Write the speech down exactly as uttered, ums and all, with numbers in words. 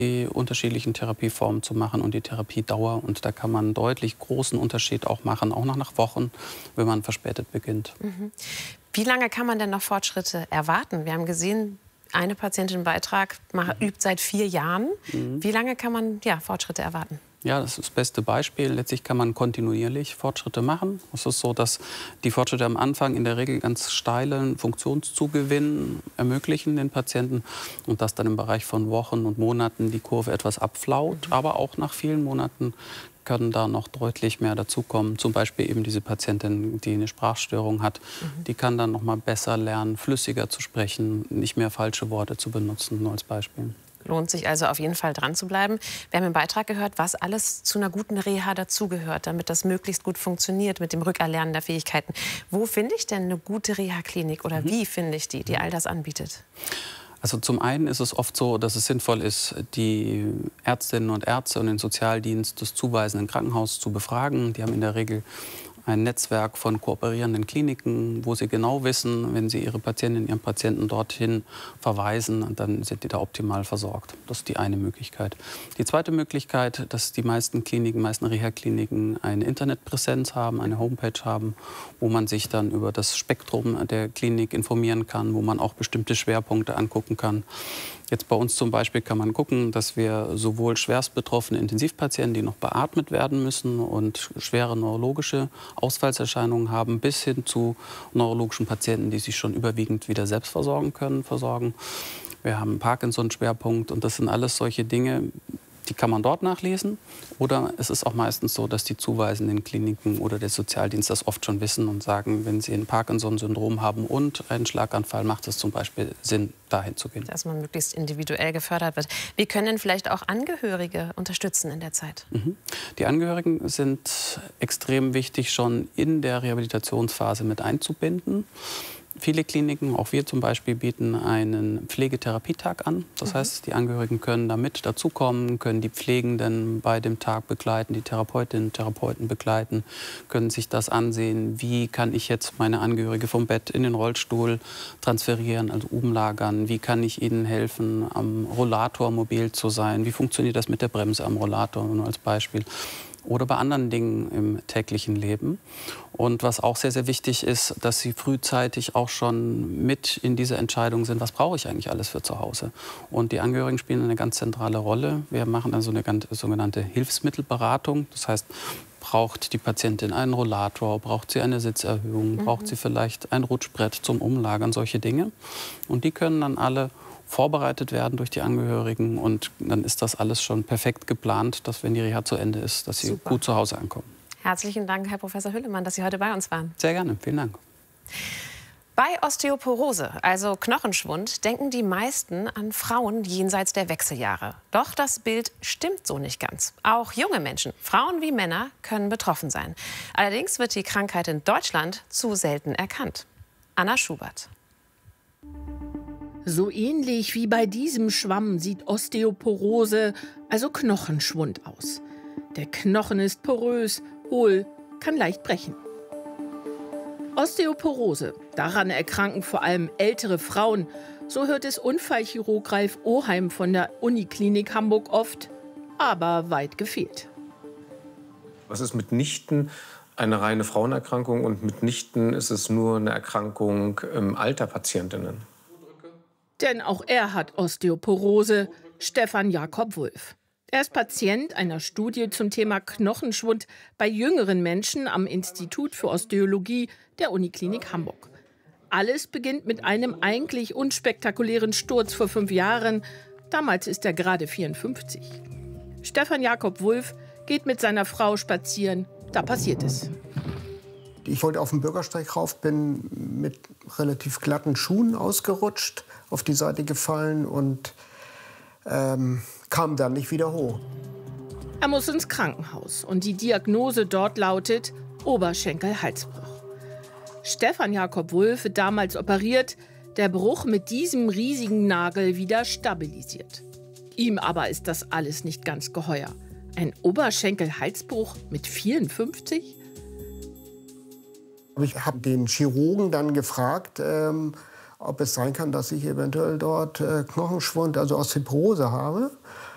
die unterschiedlichen Therapieformen zu machen und die Therapiedauer. Und da kann man einen deutlich großen Unterschied auch machen, auch noch nach Wochen, wenn man verspätet beginnt. Mhm. Wie lange kann man denn noch Fortschritte erwarten? Wir haben gesehen, eine Patientin im Beitrag macht, übt seit vier Jahren. Mhm. Wie lange kann man ja, Fortschritte erwarten? Ja, das ist das beste Beispiel. Letztlich kann man kontinuierlich Fortschritte machen. Es ist so, dass die Fortschritte am Anfang in der Regel ganz steilen Funktionszugewinn ermöglichen den Patienten und dass dann im Bereich von Wochen und Monaten die Kurve etwas abflaut. Mhm. Aber auch nach vielen Monaten können da noch deutlich mehr dazukommen. Zum Beispiel eben diese Patientin, die eine Sprachstörung hat, mhm. die kann dann noch mal besser lernen, flüssiger zu sprechen, nicht mehr falsche Worte zu benutzen, nur als Beispiel. Lohnt sich also auf jeden Fall dran zu bleiben. Wir haben im Beitrag gehört, was alles zu einer guten Reha dazugehört, damit das möglichst gut funktioniert mit dem Rückerlernen der Fähigkeiten. Wo finde ich denn eine gute Reha-Klinik oder mhm. wie finde ich die, die all das anbietet? Also zum einen ist es oft so, dass es sinnvoll ist, die Ärztinnen und Ärzte und den Sozialdienst des zuweisenden Krankenhauses zu befragen. Die haben in der Regel ein Netzwerk von kooperierenden Kliniken, wo sie genau wissen, wenn sie ihre Patientinnen, ihren Patienten dorthin verweisen, dann sind die da optimal versorgt. Das ist die eine Möglichkeit. Die zweite Möglichkeit, dass die meisten Kliniken, meisten Reha-Kliniken eine Internetpräsenz haben, eine Homepage haben, wo man sich dann über das Spektrum der Klinik informieren kann, wo man auch bestimmte Schwerpunkte angucken kann. Jetzt bei uns zum Beispiel kann man gucken, dass wir sowohl schwerst betroffene Intensivpatienten, die noch beatmet werden müssen und schwere neurologische Ausfallserscheinungen haben, bis hin zu neurologischen Patienten, die sich schon überwiegend wieder selbst versorgen können, versorgen. Wir haben einen Parkinson-Schwerpunkt und das sind alles solche Dinge, die kann man dort nachlesen. Oder es ist auch meistens so, dass die zuweisenden Kliniken oder der Sozialdienst das oft schon wissen und sagen, wenn sie ein Parkinson-Syndrom haben und einen Schlaganfall, macht es zum Beispiel Sinn, dahin zu gehen. Dass man möglichst individuell gefördert wird. Wie können denn vielleicht auch Angehörige unterstützen in der Zeit? Mhm. Die Angehörigen sind extrem wichtig, schon in der Rehabilitationsphase mit einzubinden. Viele Kliniken, auch wir zum Beispiel, bieten einen Pflegetherapietag an. Das mhm. heißt, die Angehörigen können da mit dazukommen, können die Pflegenden bei dem Tag begleiten, die Therapeutinnen und Therapeuten begleiten, können sich das ansehen, wie kann ich jetzt meine Angehörige vom Bett in den Rollstuhl transferieren, also umlagern, wie kann ich ihnen helfen, am Rollator mobil zu sein, wie funktioniert das mit der Bremse am Rollator, nur als Beispiel. Oder bei anderen Dingen im täglichen Leben. Und was auch sehr, sehr wichtig ist, dass sie frühzeitig auch schon mit in dieser Entscheidung sind, was brauche ich eigentlich alles für zu Hause. Und die Angehörigen spielen eine ganz zentrale Rolle. Wir machen also eine ganz, sogenannte Hilfsmittelberatung. Das heißt, braucht die Patientin einen Rollator, braucht sie eine Sitzerhöhung, mhm. braucht sie vielleicht ein Rutschbrett zum Umlagern, solche Dinge. Und die können dann alle vorbereitet werden durch die Angehörigen und dann ist das alles schon perfekt geplant, dass wenn die Reha zu Ende ist, dass sie Super. gut zu Hause ankommen. Herzlichen Dank, Herr Professor Hüllemann, dass Sie heute bei uns waren. Sehr gerne, vielen Dank. Bei Osteoporose, also Knochenschwund, denken die meisten an Frauen jenseits der Wechseljahre. Doch das Bild stimmt so nicht ganz. Auch junge Menschen, Frauen wie Männer, können betroffen sein. Allerdings wird die Krankheit in Deutschland zu selten erkannt. Anna Schubert. So ähnlich wie bei diesem Schwamm sieht Osteoporose, also Knochenschwund, aus. Der Knochen ist porös, hohl, kann leicht brechen. Osteoporose, daran erkranken vor allem ältere Frauen. So hört es Unfallchirurg Ralf Oheim von der Uniklinik Hamburg oft, aber weit gefehlt. Es ist mitnichten eine reine Frauenerkrankung und mitnichten ist es nur eine Erkrankung im Alter Patientinnen. Denn auch er hat Osteoporose, Stefan Jakob Wulff. Er ist Patient einer Studie zum Thema Knochenschwund bei jüngeren Menschen am Institut für Osteologie der Uniklinik Hamburg. Alles beginnt mit einem eigentlich unspektakulären Sturz vor fünf Jahren. Damals ist er gerade vierundfünfzig. Stefan Jakob Wulff geht mit seiner Frau spazieren. Da passiert es. Ich wollte auf den Bürgersteig rauf, bin mit relativ glatten Schuhen ausgerutscht, auf die Seite gefallen und ähm, kam dann nicht wieder hoch. Er muss ins Krankenhaus und die Diagnose dort lautet Oberschenkel-Halsbruch. Stefan Jakob Wulff wird damals operiert, der Bruch mit diesem riesigen Nagel wieder stabilisiert. Ihm aber ist das alles nicht ganz geheuer. Ein Oberschenkel-Halsbruch mit vierundfünfzig? Ich habe den Chirurgen dann gefragt, ähm, ob es sein kann, dass ich eventuell dort äh, Knochenschwund, also Osteoporose habe.